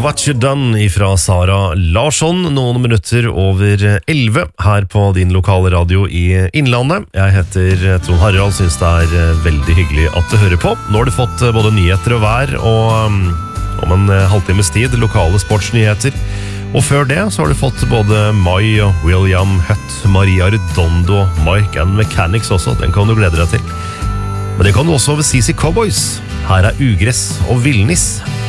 What You Done ifra Sara Larsson, noen minutter over 11 her på din lokale radio i Innlandet. Jeg heter Trond Harald, synes det er veldig hyggelig at du hører på. Nå har du fått både nyheter og vær, og om en halvtimes tid lokale sportsnyheter. Og før det så har du fått både Mai og William Hutt, Maria Redondo, Mike and Mechanics også, den kan du glede deg til. Men det kan du også over CC Cowboys. Her er Ugress og Villnis.